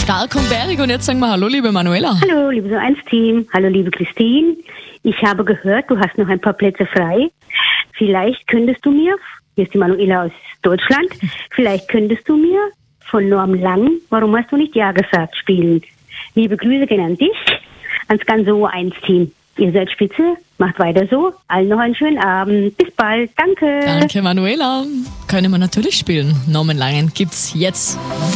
Stark und bärig. Und jetzt sagen wir Hallo, liebe Manuela. Hallo, liebe So1-Team. Hallo, liebe Christine. Ich habe gehört, du hast noch ein paar Plätze frei. Vielleicht könntest du mir, hier ist die Manuela aus Deutschland, vielleicht könntest du mir von Norm Lang, warum hast du nicht Ja gesagt, spielen. Liebe Grüße gehen an dich, ans ganze So1-Team. Ihr seid spitze, macht weiter so. Allen noch einen schönen Abend. Bis bald. Danke. Danke, Manuela. Können wir natürlich spielen. Norman Langen gibt's jetzt.